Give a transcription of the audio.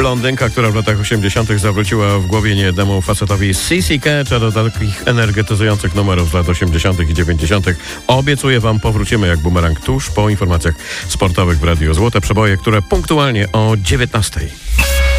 Blondynka, która w latach 80. zawróciła w głowie niejednemu facetowi CC Catch, a do takich energetyzujących numerów z lat 80. i 90. obiecuję wam, powrócimy jak bumerang tuż po informacjach sportowych w Radiu Złote Przeboje, które punktualnie o 19.